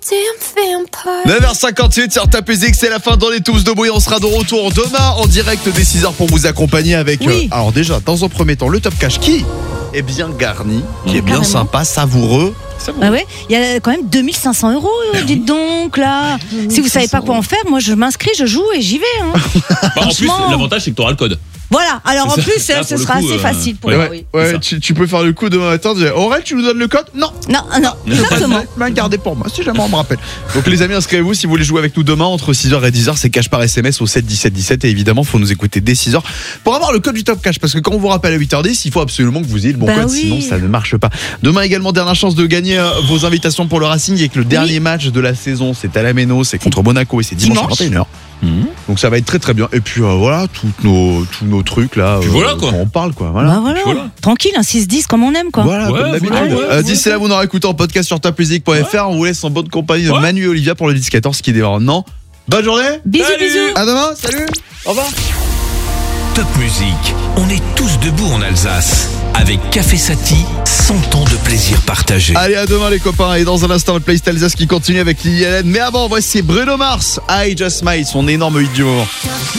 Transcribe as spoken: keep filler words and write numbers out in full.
neuf heures cinquante-huit sur Top Music, c'est la fin dans les tous debout et on sera de retour demain en direct dès six heures pour vous accompagner avec Oui. euh, alors déjà dans un premier temps le Top Cash qui est bien garni, qui est bien Carrément. sympa, savoureux. Bah ouais, il y a quand même deux mille cinq cents euros, euh, dites donc là. Si vous savez pas quoi en faire, moi je m'inscris, je joue et j'y vais. Hein. Bah, en plus, Franchement. l'avantage c'est que tu auras le code. Voilà, alors en C'est ça. plus, Là, ce pour le sera coup, assez euh, facile pour ouais. moi. Ouais, Oui. c'est ça. tu, tu peux faire le coup demain matin, dire Aurel, tu nous donnes le code? Non, Non, non, exactement. ben gardez pour moi, si jamais on me rappelle. Donc les amis, inscrivez-vous si vous voulez jouer avec nous demain entre six heures et dix heures, c'est cash par S M S au sept dix-sept dix-sept et évidemment, faut nous écouter dès six heures pour avoir le code du Top Cash parce que quand on vous rappelle à huit heures dix, il faut absolument que vous ayez le bon Bah code, oui. sinon ça ne marche pas. Demain également, dernière chance de gagner euh, vos invitations pour le Racing avec le dernier match de la saison, c'est à la Méno, c'est contre Monaco et c'est dimanche, Dimanche. à vingt et une heures. Mmh. Donc ça va être très très bien et puis euh, voilà, tous nos tous nos trucs là, Puis voilà, quoi. quand on parle quoi, voilà. Bah voilà. Voilà. Tranquille, un six dix comme on aime quoi. Voilà, Ouais, comme d'habitude. voilà, ouais, Euh, ouais, D'ici là, vous n'aurez écouté en podcast sur top music point f r. On vous laisse en bonne compagnie de Ouais. Manu et Olivia pour le dix quatorze qui démarre maintenant. Bonne journée. Bisous, Salut. bisous. À demain. Salut. Au revoir. Top Music, on est tous debout en Alsace. Avec Café Sati, cent ans de plaisir partagé. Allez, à demain les copains. Et dans un instant, le playlist Alsace qui continue avec Lily Allen. Mais avant, voici Bruno Mars. I Just Smile, son énorme hit du moment.